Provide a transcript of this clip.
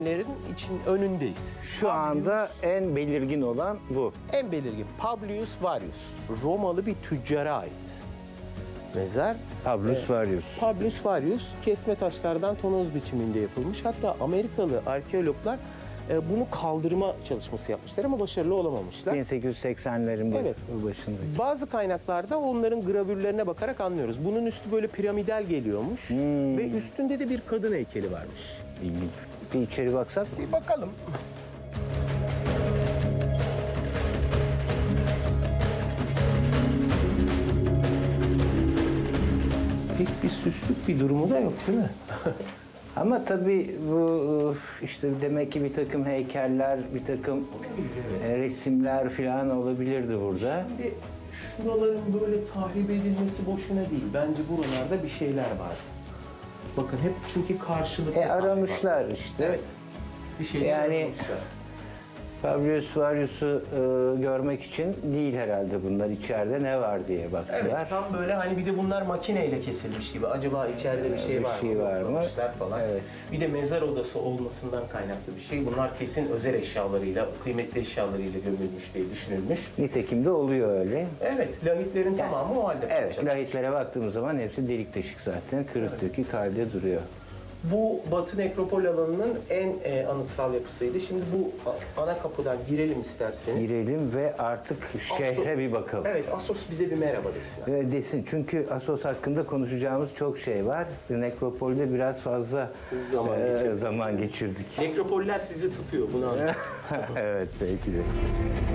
için önündeyiz. Şu anda en belirgin olan bu. En belirgin Publius Varius. Romalı bir tüccara ait mezar. Publius Varius. Publius Varius kesme taşlardan tonoz biçiminde yapılmış. Hatta Amerikalı arkeologlar bunu kaldırma çalışması yapmışlar ama başarılı olamamışlar. 1880'lerin Evet. başındaki. Bazı kaynaklarda onların gravürlerine bakarak anlıyoruz. Bunun üstü böyle piramidal geliyormuş ve üstünde de bir kadın heykeli varmış. İlginç. Bir içeri baksak. Bir bakalım. Pek bir süslük bir durumu da yok değil mi? Ama tabii bu işte demek ki bir takım heykeller, bir takım resimler falan olabilirdi burada. Şimdi şuraların böyle tahrip edilmesi boşuna değil. Bence buralarda bir şeyler var. Bakın hep çünkü karşılıklı Aramışlar var. işte. Evet. Bir şeyler Yani aramışlar. Publius Varius'u görmek için değil herhalde bunlar. İçeride ne var diye baktılar. Evet, tam böyle hani bir de bunlar makineyle kesilmiş gibi. Acaba içeride bir şey var mı? Yoklamışlar falan. Evet. Bir de mezar odası olmasından kaynaklı bir şey. Bunlar kesin özel eşyalarıyla, kıymetli eşyalarıyla gömülmüş diye düşünülmüş. Nitekim de oluyor öyle. Evet, lahitlerin tamamı o halde. Evet, lahitlere baktığımız zaman hepsi delik deşik zaten. Kırık dökük halde duruyor. Bu Batı Nekropol alanının en anıtsal yapısıydı. Şimdi bu ana kapıdan girelim isterseniz. Girelim ve artık şehre bir bakalım. Evet, Assos bize bir merhaba desin. Desin çünkü Assos hakkında konuşacağımız çok şey var. Nekropol'de biraz fazla zaman geçirdik. Nekropoller sizi tutuyor, bunu anladım. Evet, belki de.